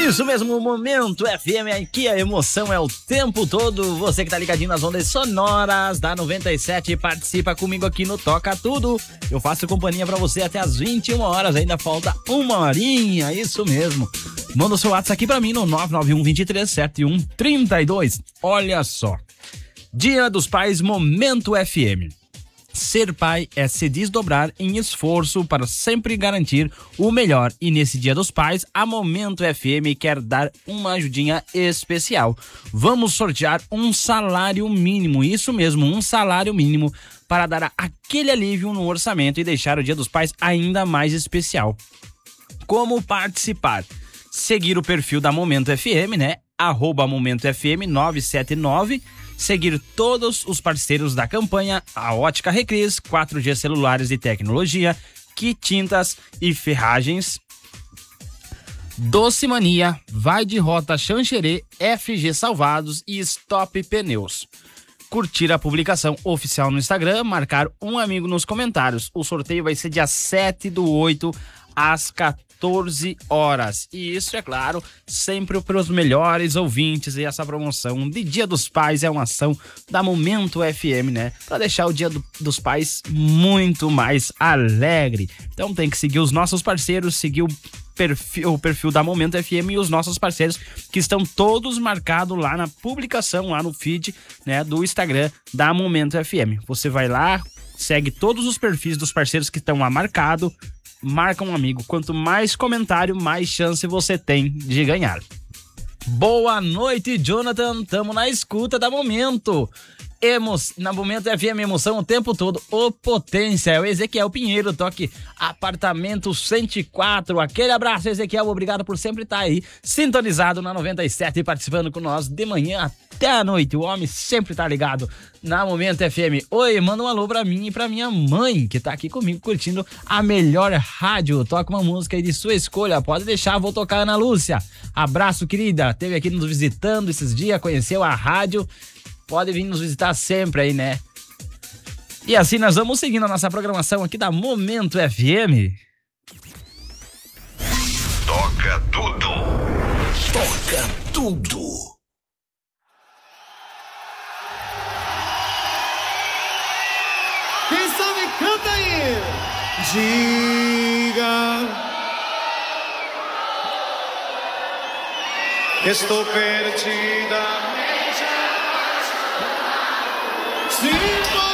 Isso mesmo, Momento FM, aqui a emoção é o tempo todo. Você que tá ligadinho nas ondas sonoras da 97, participa comigo aqui no Toca Tudo. Eu faço companhia pra você até as 21 horas, ainda falta uma horinha, isso mesmo. Manda o seu WhatsApp aqui pra mim no 991-237132. Olha só, Dia dos Pais, Momento FM. Ser pai é se desdobrar em esforço para sempre garantir o melhor. E nesse Dia dos Pais, a Momento FM quer dar uma ajudinha especial. Vamos sortear um salário mínimo, isso mesmo, um salário mínimo, para dar aquele alívio no orçamento e deixar o Dia dos Pais ainda mais especial. Como participar? Seguir o perfil da Momento FM, né? @MomentoFM979. Seguir todos os parceiros da campanha, a Ótica Recris, 4G Celulares e Tecnologia, Que Tintas e Ferragens, Doce Mania, Vai de Rota Xanxerê, FG Salvados e Stop Pneus. Curtir a publicação oficial no Instagram, marcar um amigo nos comentários. O sorteio vai ser dia 7/8 às 14 horas. E isso, é claro, sempre para os melhores ouvintes. E essa promoção de Dia dos Pais é uma ação da Momento FM, né? Para deixar o Dia dos Pais muito mais alegre. Então tem que seguir os nossos parceiros, seguir o perfil da Momento FM e os nossos parceiros, que estão todos marcados lá na publicação, lá no feed, né, do Instagram da Momento FM. Você vai lá, segue todos os perfis dos parceiros que estão lá marcados, marca um amigo. Quanto mais comentário, mais chance você tem de ganhar. Boa noite, Jonathan. Tamo na escuta da Momento. Na Momento FM, emoção o tempo todo. Ô potência, é o Ezequiel Pinheiro, toque apartamento 104. Aquele abraço, Ezequiel. Obrigado por sempre estar aí, sintonizado na 97 e participando com nós de manhã até a noite. O homem sempre tá ligado na Momento FM. Oi, manda um alô pra mim e pra minha mãe, que tá aqui comigo curtindo a melhor rádio. Toca uma música aí de sua escolha, pode deixar, vou tocar Ana Lúcia. Abraço, querida. Teve aqui nos visitando esses dias, conheceu a rádio. Pode vir nos visitar sempre aí, né? E assim nós vamos seguindo a nossa programação aqui da Momento FM. Toca tudo. Toca tudo. Quem sabe canta aí. Diga, estou perdida. Sim,